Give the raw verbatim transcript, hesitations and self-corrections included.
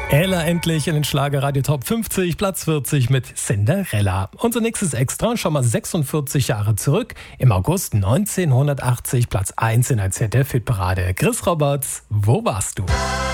Ella endlich in den Schlagerradio Top fünfzig, Platz vierzig mit Cinderella. Unser nächstes Extra, schon mal sechsundvierzig Jahre zurück. Im August neunzehnhundertachtzig, Platz eins in der Z D F-Hitparade. Chris Roberts, wo warst du?